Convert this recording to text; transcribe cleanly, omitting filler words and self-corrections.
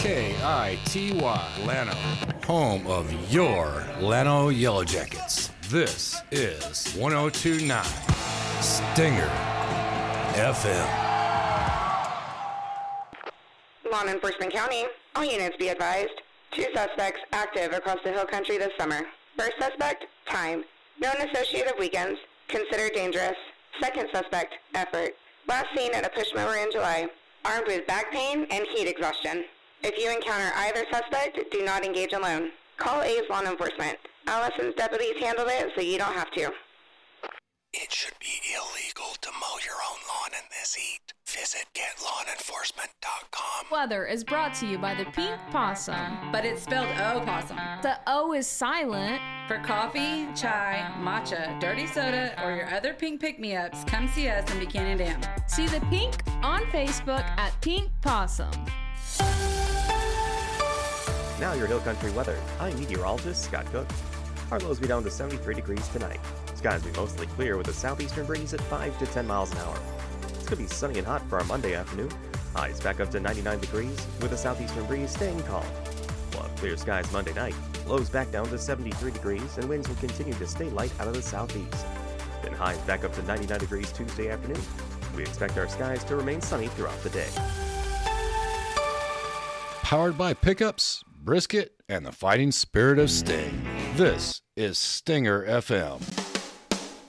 KITY Llano, home of your Llano Yellow Jackets. This is 1029 Stinger FM. Law Enforcement County, all units be advised. 2 suspects active across the hill country this summer. First suspect, time. Known associate of weekends, considered dangerous. Second suspect, effort. Last seen at a push mower in July, armed with back pain and heat exhaustion. If you encounter either suspect, do not engage alone. Call A's Law Enforcement. Allison's deputies handled it, so you don't have to. It should be illegal to mow your own lawn in this heat. Visit GetLawnEnforcement.com. Weather is brought to you by the Pink Possum. But it's spelled O-possum. The O is silent. For coffee, chai, matcha, dirty soda, or your other pink pick-me-ups, come see us in Buchanan Dam. See the pink on Facebook at Pink Possum. Now your Hill Country weather. I'm meteorologist Scott Cook. Our lows be down to 73 degrees tonight. Skies be mostly clear with a southeastern breeze at 5 to 10 miles an hour. It's going to be sunny and hot for our Monday afternoon. Highs back up to 99 degrees with a southeastern breeze staying calm. We'll have clear skies Monday night. Lows back down to 73 degrees and winds will continue to stay light out of the southeast. Then highs back up to 99 degrees Tuesday afternoon. We expect our skies to remain sunny throughout the day. Powered by pickups, brisket, and the fighting spirit of Sting. This is Stinger FM.